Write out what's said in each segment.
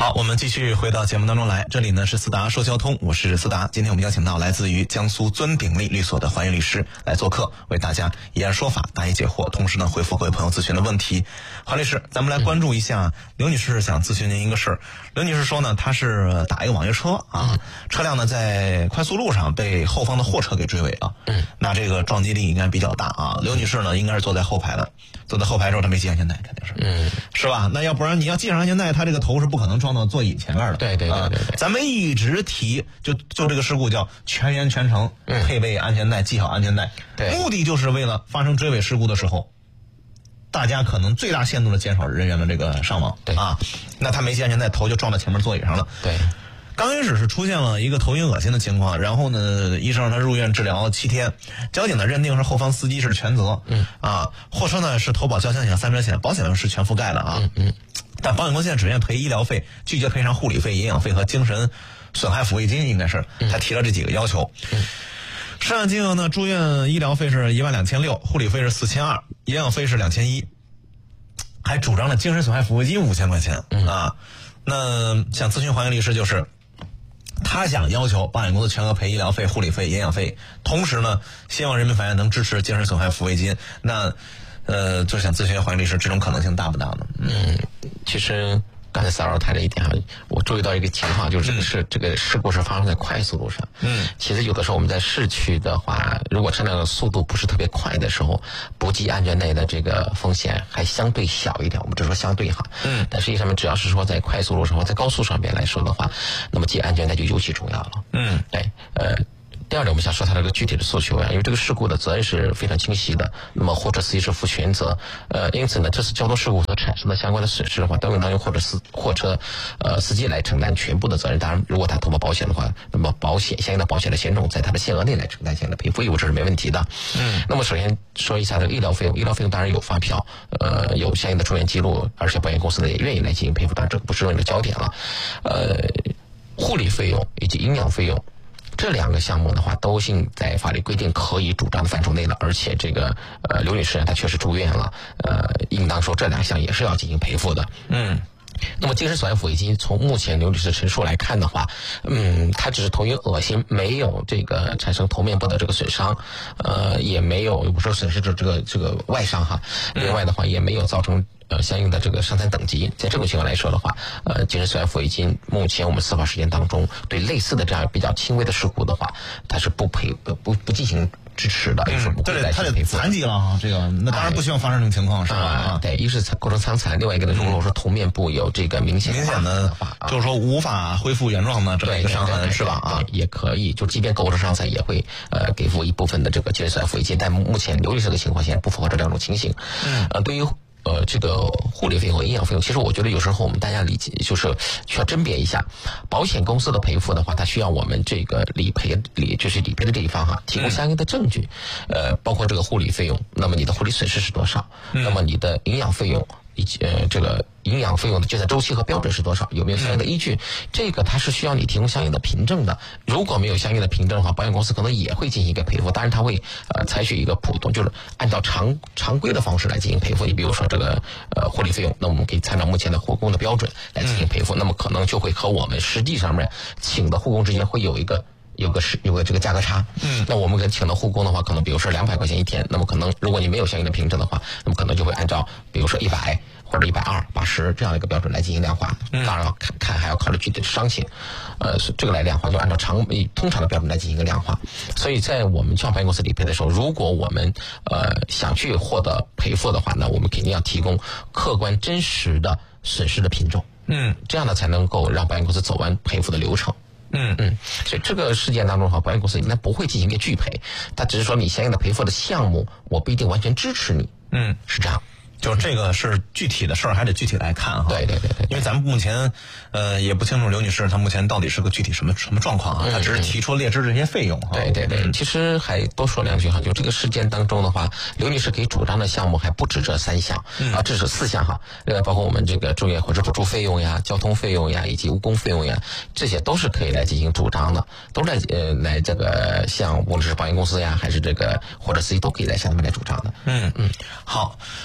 好，我们继续回到节目当中来，这里呢是思达说交通，我是思达。今天我们邀请到来自于江苏尊鼎力律所的黄云律师来做客，为大家以案说法，答疑解惑，同时呢回复各位朋友咨询的问题。黄律师，咱们来关注一下刘女士想咨询您一个事儿。刘女士说呢，她是打一个网约车啊，车辆呢在快速路上被后方的货车给追尾了，那这个撞击力应该比较大啊。刘女士呢应该是坐在后排的，坐在后排之后她没系安全带，肯定是，是吧？那要不然你要系上安全带，她这个头是不可能撞到座椅前面的。 对， 咱们一直提就这个事故叫全员全程配备安全带，系好安全带，目的就是为了发生追尾事故的时候，大家可能最大限度的减少人员的这个伤亡。 对啊， 那他没系安全带，头就撞到前面座椅上了。 对， 刚开始是出现了一个头晕恶心的情况，然后呢，医生让他入院治疗7天，交警呢认定是后方司机是全责。货车呢是投保交强险、3者险，保险是全覆盖的啊。但保险公司现在只愿赔医疗费，拒绝赔偿护理费、营养费和精神损害抚慰金，应该是他提了这几个要求。涉案金额呢，住院医疗费是12600，护理费是4200，营养费是2100，还主张了精神损害抚慰金5000块钱啊。那想咨询黄云律师，就是他想要求保险公司全额赔医疗费、护理费、营养费，同时呢，希望人民法院能支持精神损害抚慰金。那就想咨询黄云律师，这种可能性大不大呢？ 其实刚才骚扰谈了一点哈，我注意到一个情况，就是这个事故是发生在快速路上。其实有的时候我们在市区的话，如果车辆的速度不是特别快的时候，不系安全带的这个风险还相对小一点。我们只说相对哈。但实际上面只要是说在快速路上或在高速上面来说的话，那么系安全带就尤其重要了。对，第二点，我们想说它这个具体的诉求因为这个事故的责任是非常清晰的，那么货车司机是负全责，因此呢，这次交通事故所产生的相关的损失的话，都应当由货车司机来承担全部的责任。当然，如果他投保保险的话，那么相应的保险的险种在他的限额内来承担相应的赔付义务，这是没问题的。那么首先说一下这个医疗费用，医疗费用当然有发票，有相应的住院记录，而且保险公司呢也愿意来进行赔付，当然这个不是这个焦点了。护理费用以及营养费用，这两个项目的话，都应在法律规定可以主张的范畴内了，而且这个刘女士她确实住院了，应当说这两项也是要进行赔付的。那么精神损害抚慰金，从目前刘女士陈述来看的话，她只是头晕恶心，没有这个产生头面部的这个损伤，也没有我说损失这个外伤哈，另外的话也没有造成相应的这个伤残等级。在这种情况来说的话，精神损害抚慰金目前我们司法实践当中对类似的这样比较轻微的事故的话，它是不进行支持的，就是不会来进行赔付。 残疾了哈，这个那当然不希望发生这种情况，是吧？ 对，一是构成伤残，另外一个呢，如果说头面部有这个明显的话， 就是说无法恢复原状的这么一个伤痕，是吧？ 也可以，就即便构成伤残，也会给付一部分的这个精神损害抚慰金。但目前刘律师的情况下不符合这两种情形。对于这个护理费用和营养费用，其实我觉得有时候我们大家理解就是需要甄别一下，保险公司的赔付的话，它需要我们这个理赔的这一方哈，提供相应的证据，包括这个护理费用，那么你的护理损失是多少？那么你的营养费用以及这个营养费用的计算周期和标准是多少？有没有相应的依据？这个它是需要你提供相应的凭证的。如果没有相应的凭证的话，保险公司可能也会进行一个赔付，当然它会采取一个普通，就是按照常规的方式来进行赔付。你比如说这个护理费用，那我们可以参照目前的护工的标准来进行赔付，那么可能就会和我们实际上面请的护工之间会有个这个价格差。那我们跟请的护工的话，可能比如说200块钱一天，那么可能如果你没有相应的凭证的话，那么可能就会按照比如说100或者120、80这样的一个标准来进行量化。当然要看还要考虑具体的伤情，这个来量化就按照通常的标准来进行一个量化。所以在我们向保险公司理赔的时候，如果我们想去获得赔付的话，那我们肯定要提供客观真实的损失的凭证。这样呢才能够让保险公司走完赔付的流程。所以这个事件当中保险公司应该不会进行一个拒赔，它只是说你相应的赔付的项目，我不一定完全支持你。是这样。 就是这个是具体的事儿，还得具体来看哈。 对， 因为咱们目前也不清楚刘女士她目前到底是个具体什么状况啊，她只是提出列支这些费用哈。 对，其实还多说两句哈，就这个事件当中的话，刘女士可以主张的项目还不止这3项这是4项哈。另外包括我们这个住院或者补助费用呀、交通费用呀以及误工费用呀，这些都是可以来进行主张的，都来这个向无论是保险公司呀还是这个或者司机都可以来向他们来主张的。 好，那咱们来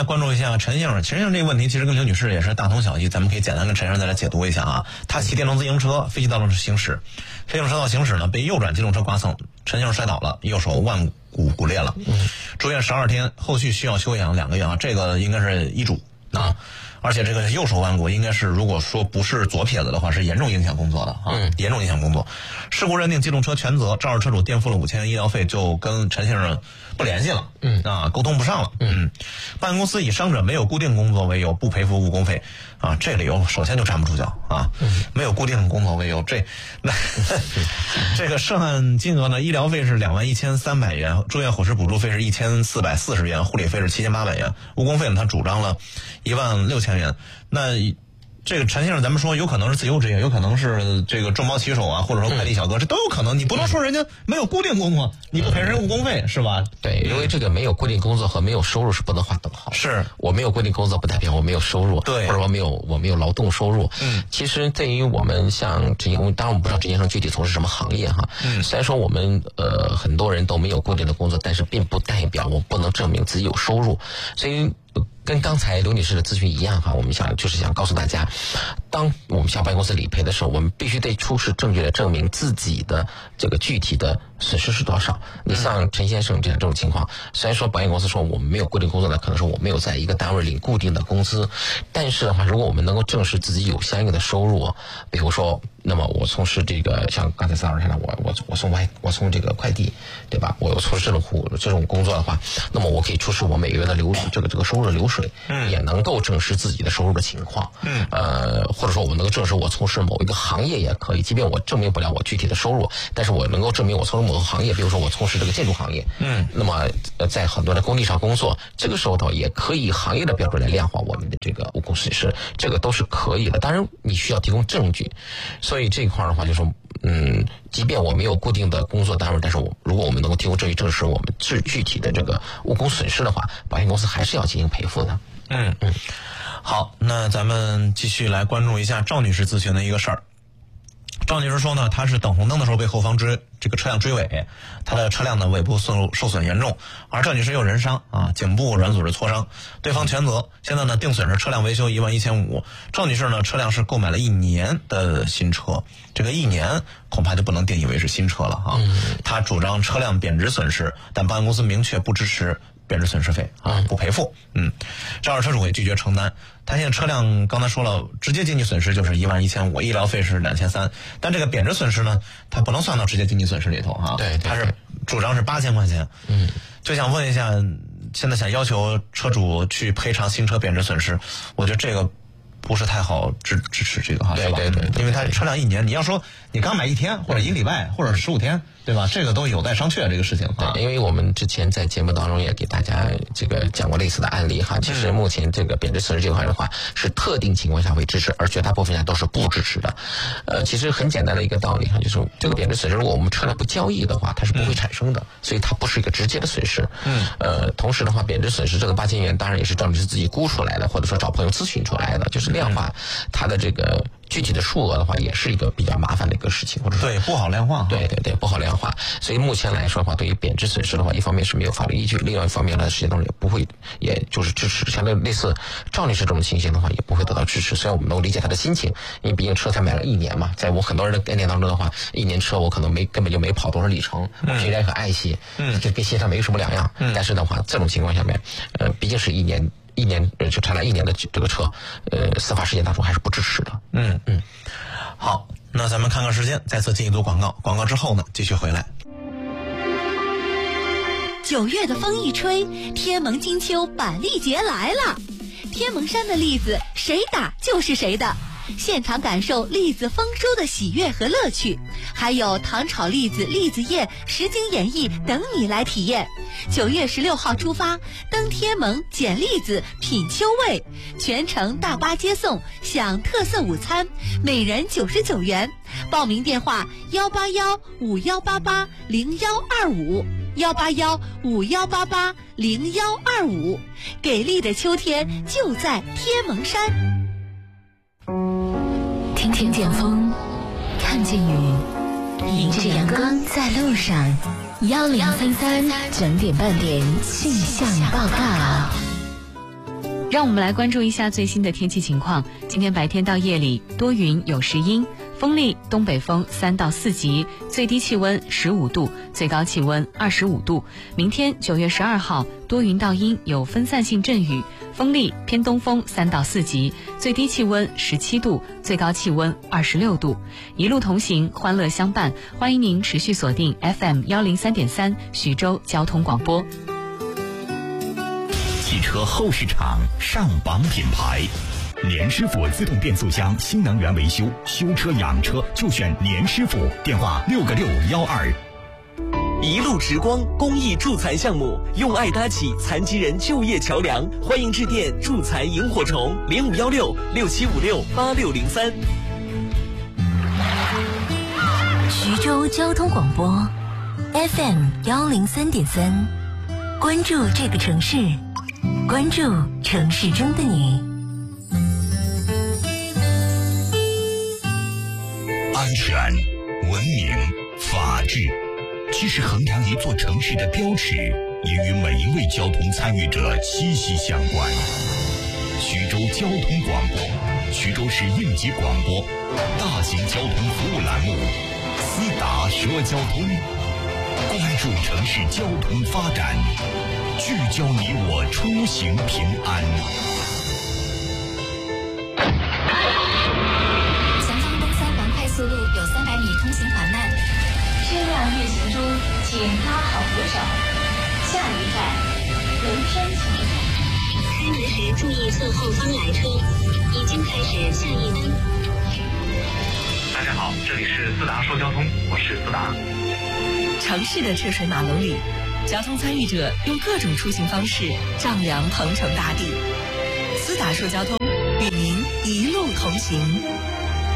来关注一下陈先生。陈先生这个问题其实跟刘女士也是大同小异，咱们可以简单跟陈先生再来解读一下啊。他骑电动自行车非机道路行驶，非机动车道行驶呢，被右转机动车刮蹭，陈先生摔倒了，右手腕骨骨裂了，住院12天，后续需要休养2个月啊。这个应该是医嘱啊。而且这个右手腕骨应该是，如果说不是左撇子的话，是严重影响工作的啊，严重影响工作。事故认定机动车全责，肇事车主垫付了5000元医疗费，就跟陈先生不联系了，沟通不上了，保险公司以伤者没有固定工作为由不赔付误工费啊，这理由首先就站不住脚啊，没有固定工作为由，这个涉案金额呢，医疗费是21300元，住院伙食补助费是1440元，护理费是7800元，误工费呢他主张了16000元。那这个陈先生，咱们说有可能是自由职业，有可能是这个众包骑手啊，或者说快递小哥，这都有可能。你不能说人家没有固定工作，你不赔人误工费是吧？ 对，因为这个没有固定工作和没有收入是不能划等号。 是我没有固定工作，不代表我没有收入， 对， 或者我没有劳动收入。其实对于我们像这些工，当然我们不知道这些生具体从事什么行业哈。虽然说我们很多人都没有固定的工作，但是并不代表我不能证明自己有收入，所以。跟刚才刘女士的咨询一样哈，我们想告诉大家，当我们向保险公司理赔的时候，我们必须得出示证据来证明自己的这个具体的损失是多少。你像陈先生这种情况，虽然说保险公司说我们没有固定工作的，可能说我没有在一个单位领固定的工资，但是的话，如果我们能够证实自己有相应的收入，比如说，那么我从事这个像刚才3老师讲的，我送这个快递，对吧？我从事这种工作的话，那么我可以出示我每个月的这个收入的流水，也能够证实自己的收入的情况，或者说我能够证实我从事某一个行业也可以，即便我证明不了我具体的收入，但是我能够证明我从事某个行业，比如说我从事这个建筑行业，那么在很多的工地上工作，这个时候也可以以行业的标准来量化我们的这个误工损失，这个都是可以的。当然你需要提供证据，所以这一块的话就是说。即便我没有固定的工作单位，但是如果我们能够提供证据证实我们具体的这个误工损失的话，保险公司还是要进行赔付的。 好，那咱们继续来关注一下赵女士咨询的一个事儿。赵女士说呢，她是等红灯的时候被后方这个车辆追尾，她的车辆的尾部受损严重，而赵女士有人伤啊，颈部软组织挫伤，对方全责。现在呢，定损是车辆维修11500。赵女士呢，车辆是购买了1年的新车，这个1年恐怕就不能定义为是新车了啊。她主张车辆贬值损失，但保险公司明确不支持贬值损失费啊，不赔付。肇事车主也拒绝承担。他现在车辆刚才说了，直接经济损失就是11500，医疗费是2300，但这个贬值损失呢，它不能算到直接经济损失里头啊。 对， 他是主张是8000块钱。就想问一下，现在想要求车主去赔偿新车贬值损失，我觉得这个不是太好支持这个哈，是吧？ 对， 因为他车辆1年，你要说你刚买1天或者1礼拜或者15天，对吧？这个都有待商榷这个事情啊。 对，因为我们之前在节目当中也给大家这个讲过类似的案例哈。其实目前这个贬值损失这块的话，是特定情况下会支持，而绝大部分下都是不支持的。其实很简单的一个道理哈，就是这个贬值损失，如果我们车辆不交易的话，它是不会产生的，所以它不是一个直接的损失。同时的话，贬值损失这个8000元，当然也是赵女士自己估出来的，或者说找朋友咨询出来的，就是量化它的这个具体的数额的话，也是一个比较麻烦的一个事情，或者说对不好量化。 对，不好量化。所以目前来说的话，对于贬值损失的话，一方面是没有法律依据，另外一方面呢，实际当中也不会，也就是支持。像类似赵女士这种情形的话，也不会得到支持。虽然我们能够理解她的心情，因为毕竟车才买了1年嘛，在我很多人的概念当中的话，1年车我可能根本就没跑多少里程，平时也很爱惜，这跟新车没什么两样。但是的话，这种情况下面，毕竟是1年就产了1年的这个车，司法实践当中还是不支持的。 好，那咱们看看时间，再次进一组广告。广告之后呢，继续回来。 9月的风一吹，天盟金秋板栗节来了。天盟山的栗子，谁打就是谁的。现场感受栗子丰收的喜悦和乐趣，还有糖炒栗子、栗子宴、实景演绎等你来体验。9月16号出发，登天盟捡栗子品秋味，全程大巴接送，享特色午餐，每人99元。报名电话18151880125，18151880125，给力的秋天就在天盟山。 听见风，看见雨，迎着阳光在路上。1033整点半点气象报告。 让我们来关注一下最新的天气情况。今天白天到夜里多云有时阴，风力东北风3到4级，最低气温15度，最高气温25度。明天9月12号多云到阴，有分散性阵雨，风力偏东风3到4级，最低气温17度，最高气温26度。一路同行，欢乐相伴，欢迎您持续锁定 FM103.3徐州交通广播。 汽车后市场上榜品牌，年师傅自动变速箱新能源维修，修车养车就选年师傅，电话6个612。 一路直光公益助残项目，用爱搭起残疾人就业桥梁，欢迎致电助残萤火虫051667568603。 徐州交通广播 FM103.3，关注这个城市，关注城市中的你。 安全、文明、法治，其实衡量一座城市的标尺，也与每一位交通参与者息息相关。徐州交通广播，徐州市应急广播，大型交通服务栏目，思达说交通，关注城市交通发展，聚焦你我出行平安。 前方东三环快速路有300米通行缓慢， 车辆运行中，请拉好扶手。下一站，龙山桥。开门时注意侧后方来车，已经开始下一班。 大家好，这里是思达说交通，我是思达。 城市的车水马龙里，交通参与者用各种出行方式丈量鹏程大地。思达说交通，与您一路同行。